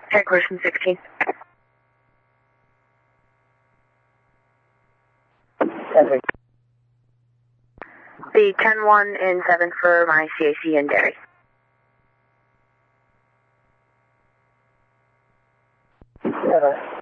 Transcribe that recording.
Headquarters from 16. The 10-1 and 7 for my CAC in Derry. Over.